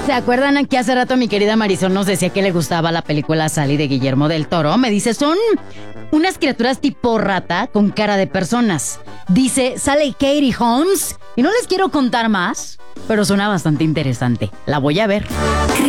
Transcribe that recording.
¿Se acuerdan que hace rato mi querida Marisol nos decía que le gustaba la película Sally de Guillermo del Toro? Me dice, son unas criaturas tipo rata con cara de personas. Dice, sale Katie Holmes y no les quiero contar más, pero suena bastante interesante. La voy a ver.